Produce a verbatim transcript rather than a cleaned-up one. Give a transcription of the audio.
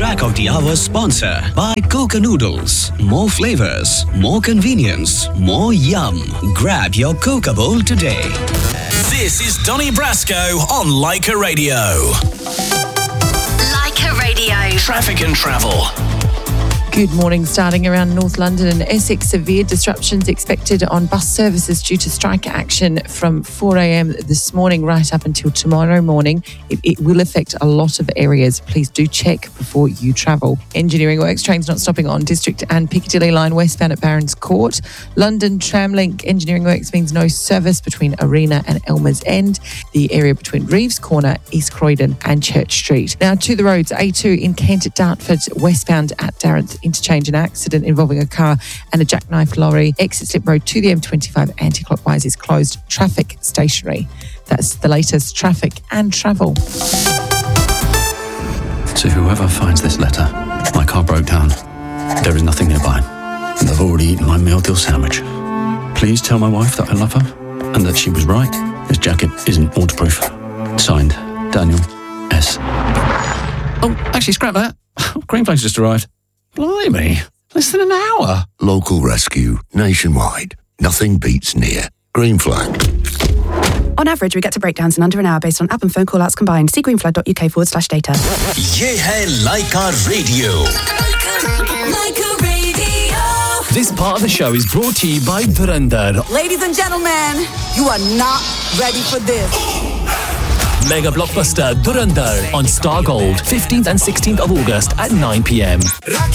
Track of the Hour sponsor by Coca Noodles. More flavors, more convenience, more yum. Grab your Coca bowl today. This is Donny Brasco on Leica Radio. Leica Radio. Traffic and travel. Good morning. Starting around North London and Essex, severe disruptions expected on bus services due to strike action from four a.m. this morning right up until tomorrow morning. It, it will affect a lot of areas. Please do check before you travel. Engineering works, trains not stopping on District and Piccadilly line westbound at Barons Court. London Tramlink engineering works means no service between Arena and Elmer's End. The area between Reeves Corner, East Croydon and Church Street. Now to the roads. A two in Kent at Dartford, westbound at Darren's Interchange, an accident involving a car and a jackknife lorry. Exit Slip Road to the M twenty-five anti-clockwise is closed. Traffic stationary. That's the latest traffic and travel. To whoever finds this letter, my car broke down. There is nothing nearby, and I've already eaten my meal deal sandwich. Please tell my wife that I love her and that she was right. This jacket isn't waterproof. Signed, Daniel S. Oh, actually, scrap that. Green Flag's just arrived. Blimey, less than an hour. Local rescue, nationwide. Nothing beats near. Green Flag. On average, we get to breakdowns in under an hour based on app and phone call-outs combined. See greenflag.uk forward slash data. Ye hai Leica Radio. Leica Radio. This part of the show is brought to you by Dhurandhar. Ladies and gentlemen, you are not ready for this. Mega blockbuster Dhurandhar on Star Gold, fifteenth and sixteenth of August at nine p.m.